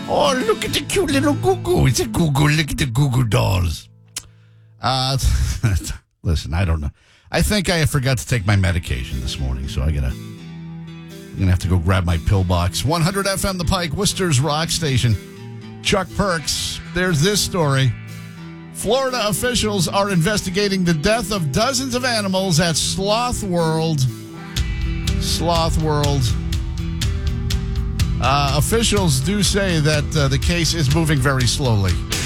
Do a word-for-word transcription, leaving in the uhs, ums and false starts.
Oh, look at the cute little Goo-Goo. It's a Goo-Goo. Look at the Goo-Goo dolls. Uh, listen, I don't know. I think I forgot to take my medication this morning, so I gotta, I'm gonna have to go grab my pill box. one hundred F M The Pike, Worcester's Rock Station. Chuck Perks, there's this story. Florida officials are investigating the death of dozens of animals at Sloth World. Sloth World. Uh, officials do say that uh, the case is moving very slowly.